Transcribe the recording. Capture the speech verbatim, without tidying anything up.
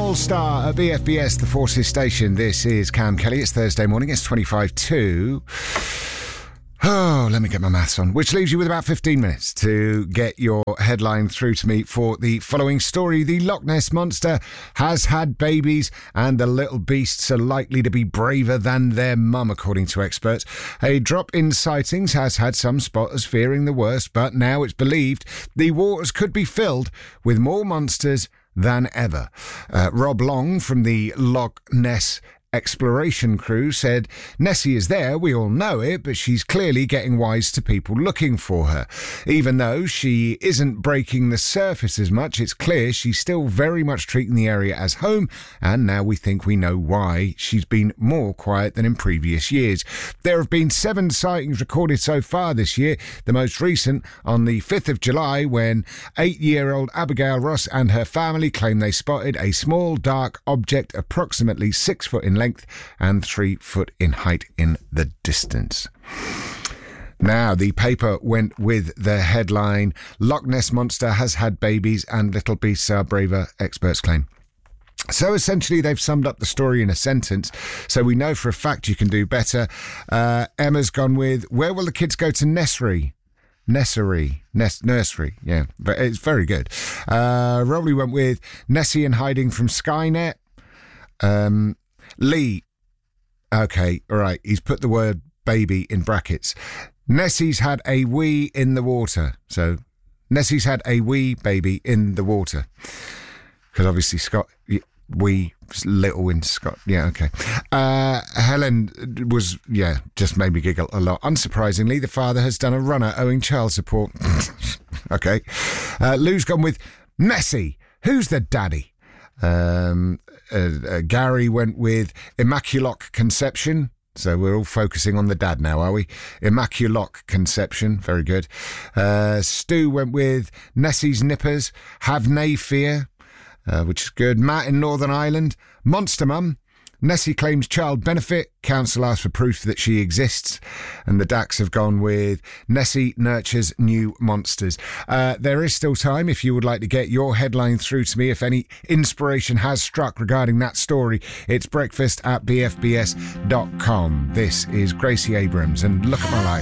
All Star at B F B S, the Forces Station. This is Cam Kelly. It's Thursday morning. It's twenty-five to... Oh, let me get my maths on. Which leaves you with about fifteen minutes to get your headline through to me for the following story. The Loch Ness Monster has had babies and the little beasts are likely to be braver than their mum, according to experts. A drop in sightings has had some spotters fearing the worst, but now it's believed the waters could be filled with more monsters than ever. Uh, Rob Long from the Loch Ness exploration crew said, Nessie is there, we all know it, but she's clearly getting wise to people looking for her. Even though she isn't breaking the surface as much, it's clear she's still very much treating the area as home, and now we think we know why she's been more quiet than in previous years. There have been seven sightings recorded so far this year, the most recent on the fifth of July, when eight-year-old Abigail Ross and her family claimed they spotted a small dark object approximately six foot in length and three foot in height in the distance. Now, the paper went with the headline, Loch Ness Monster has had babies and little beasts are braver, experts claim. So essentially they've summed up the story in a sentence, so we know for a fact you can do better. Uh, Emma's gone with, where will the kids go to nursery? Nursery, Ness, nursery, yeah, but it's very good. Uh, Rowley went with Nessie in hiding from Skynet. Um, Lee, okay, all right, he's put the word baby in brackets. Nessie's had a wee in the water. So, Nessie's had a wee baby in the water. Because obviously Scott, wee, little in Scott, yeah, okay. Uh, Helen was, yeah, just made me giggle a lot. Unsurprisingly, the father has done a runner owing child support. Okay. Uh, Lou's gone with Nessie. Who's the daddy? Um, uh, uh, Gary went with Immaculate Conception. So we're all focusing on the dad now, are we? Immaculate Conception. Very good. Uh, Stu went with Nessie's nippers. Have nae fear, uh, which is good. Matt in Northern Ireland. Monster Mum. Nessie claims child benefit. Council asks for proof that she exists. And the D A Cs have gone with Nessie nurtures new monsters. Uh, there is still time if you would like to get your headline through to me. If any inspiration has struck regarding that story, it's breakfast at b f b s dot com. This is Gracie Abrams and Look at My Life.